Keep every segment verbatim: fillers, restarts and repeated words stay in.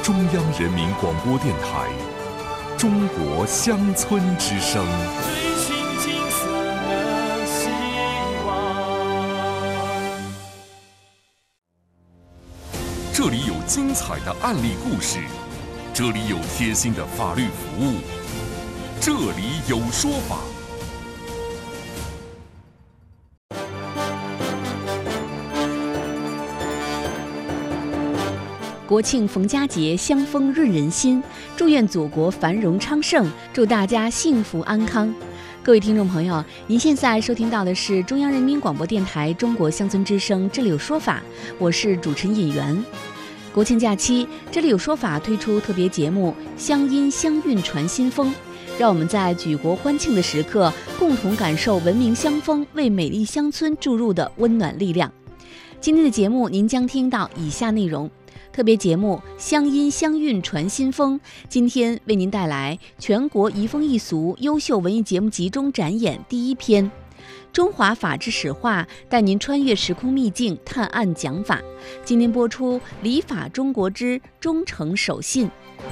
中央人民广播电台中国乡村之声。 追寻金色的希望。 这里有精彩的案例故事，这里有贴心的法律服务，这里有说法。 国庆逢佳节，香风润人心，祝愿祖国繁荣昌盛，祝大家幸福安康。各位听众朋友，您现在收听到的是中央人民广播电台中国乡村之声，这里有说法，我是主持人尹媛。国庆假期，这里有说法推出特别节目《乡音乡韵传新风》，让我们在举国欢庆的时刻，共同感受文明乡风为美丽乡村注入的温暖力量。今天的节目，您将听到以下内容。特别节目《乡音乡韵传新风》，今天为您带来全国移风易俗优秀文艺节目集中展演第一篇《中华法治史话》，带您穿越时空秘境，探案讲法。今天播出《礼法中国之忠诚守信》。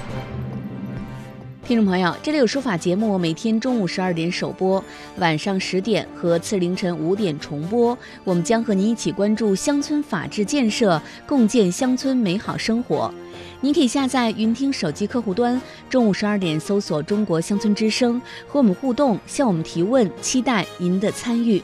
听众朋友，这里有说法节目，每天中午十二点首播，晚上十点和次凌晨五点重播。我们将和您一起关注乡村法治建设，共建乡村美好生活。您可以下载云听手机客户端，中午十二点搜索中国乡村之声，和我们互动，向我们提问，期待您的参与。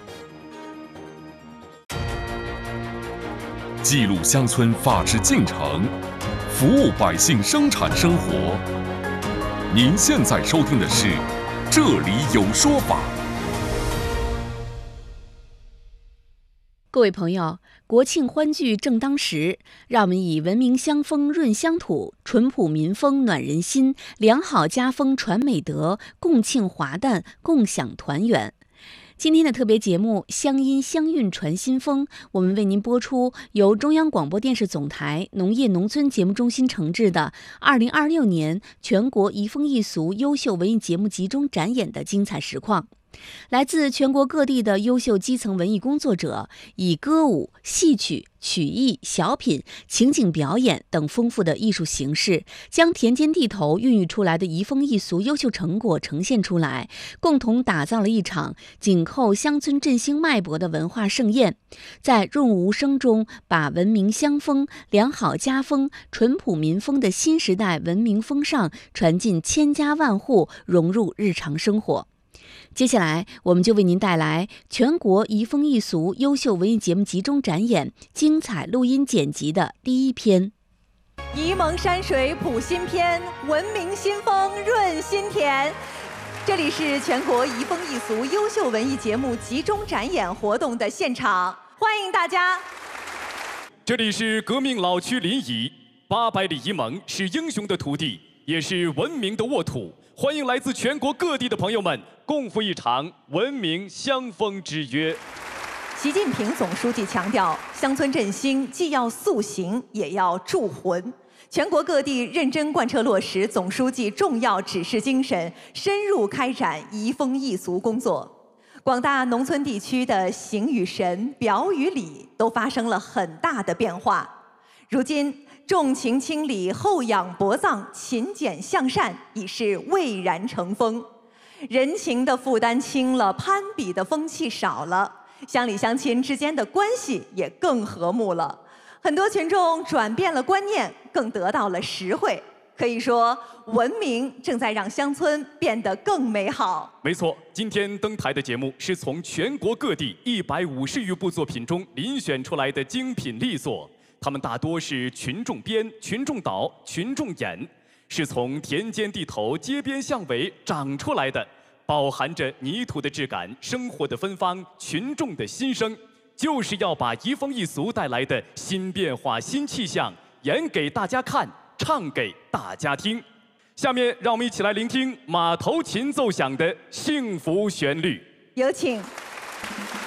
记录乡村法治进程，服务百姓生产生活。您现在收听的是《这里有说法》。 各位朋友，国庆欢聚正当时，让我们以文明乡风润乡土，淳朴民风暖人心，良好家风传美德，共庆华诞，共享团圆。今天的特别节目《乡音乡韵传新风》，我们为您播出由中央广播电视总台农业农村节目中心承制的二零二六年全国移风易俗优秀文艺节目集中展演的精彩实况。来自全国各地的优秀基层文艺工作者，以歌舞、戏曲、曲艺、小品、情景表演等丰富的艺术形式，将田间地头孕育出来的移风易俗优秀成果呈现出来，共同打造了一场紧扣乡村振兴脉搏的文化盛宴，在润物无声中，把文明乡风、良好家风、淳朴民风的新时代文明风尚传进千家万户，融入日常生活。接下来，我们就为您带来全国移风易俗优秀文艺节目集中展演精彩录音剪辑的第一篇。 沂蒙山水谱新篇，文明新风润心田。这里是全国移风易俗优秀文艺节目集中展演活动的现场，欢迎大家。 这里是革命老区临沂，八百里沂蒙是英雄的土地，也是文明的沃土。欢迎来自全国各地的朋友们，共赴一场文明乡风之约。 习近平总书记强调，乡村振兴既要塑形，也要铸魂。全国各地认真贯彻落实总书记重要指示精神，深入开展移风易俗工作。广大农村地区的形与神、表与里都发生了很大的变化。如今，重情轻理，厚养薄葬，勤俭向善已是蔚然成风，人情的负担轻了，攀比的风气少了，乡里乡亲之间的关系也更和睦了。很多群众转变了观念，更得到了实惠。可以说，文明正在让乡村变得更美好。 没错，今天登台的节目是从全国各地一百五十余部作品中遴选出来的精品力作。他们大多是群众编、群众导、群众演，是从田间地头、街边巷尾长出来的，饱含着泥土的质感、生活的芬芳、群众的心声，就是要把移风易俗带来的新变化、新气象演给大家看，唱给大家听。下面让我们一起来聆听马头琴奏响的幸福旋律， 有请。